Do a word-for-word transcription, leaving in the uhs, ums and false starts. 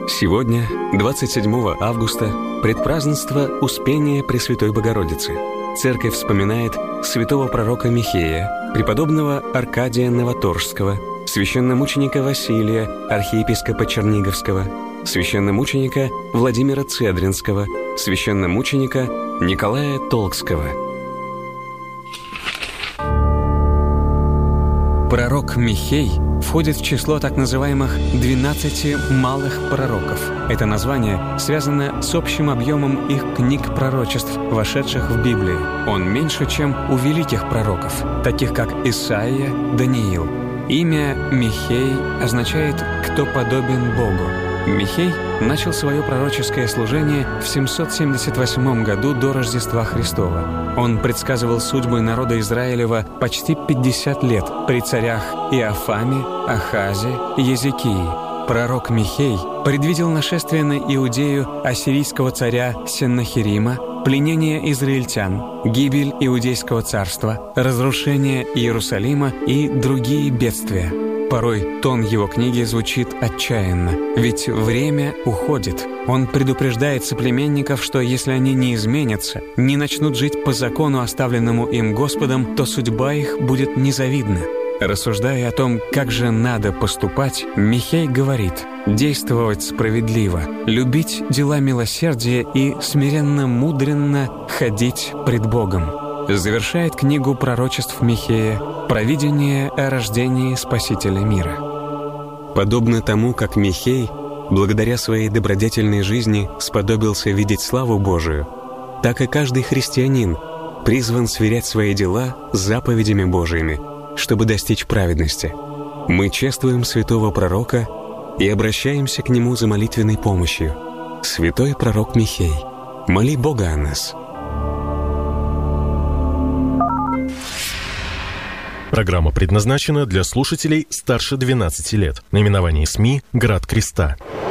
Сегодня, двадцать седьмого августа, предпразднество Успения Пресвятой Богородицы. Церковь вспоминает святого пророка Михея, преподобного Аркадия Новоторжского, священномученика Василия, архиепископа Черниговского, священномученика Владимира Цедринского, священномученика Николая Толкского. Пророк Михей входит в число так называемых «двенадцати малых пророков». Это название связано с общим объемом их книг пророчеств, вошедших в Библию. Он меньше, чем у великих пророков, таких как Исаия, Даниил. Имя Михей означает «кто подобен Богу». Михей начал свое пророческое служение в семьсот семьдесят восьмом году до Рождества Христова. Он предсказывал судьбы народа Израилева почти пятьдесят лет при царях Иофаме, Ахазе, Езекии. Пророк Михей предвидел нашествие на Иудею ассирийского царя Сеннахерима, пленение израильтян, гибель Иудейского царства, разрушение Иерусалима и другие бедствия. Порой тон его книги звучит отчаянно, ведь время уходит. Он предупреждает соплеменников, что если они не изменятся, не начнут жить по закону, оставленному им Господом, то судьба их будет незавидна. Рассуждая о том, как же надо поступать, Михей говорит: действовать справедливо, любить дела милосердия и смиренно-мудренно ходить пред Богом. Завершает книгу пророчеств Михея «Провидение о рождении Спасителя мира». Подобно тому, как Михей, благодаря своей добродетельной жизни, сподобился видеть славу Божию, так и каждый христианин призван сверять свои дела с заповедями Божиими, чтобы достичь праведности. Мы чествуем святого пророка и обращаемся к нему за молитвенной помощью. Святой пророк Михей, моли Бога о нас. Программа предназначена для слушателей старше двенадцати лет. Наименование СМИ «Град Креста».